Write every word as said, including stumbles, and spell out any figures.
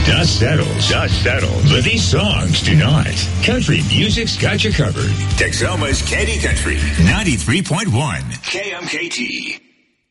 Dust settles. Dust settles. But these songs do not. Country music's got you covered. Texoma's Candy Country, ninety-three point one. K M K T.